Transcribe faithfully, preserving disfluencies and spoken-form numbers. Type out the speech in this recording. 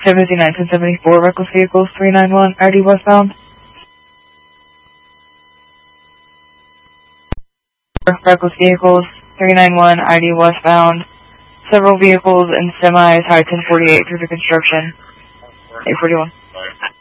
seventy-nine ten seventy-four, reckless vehicles, three nine one, I D westbound. Reckless vehicles, three nine one, I D westbound. Several vehicles and semis, high ten forty-eight through the construction. eight forty-one.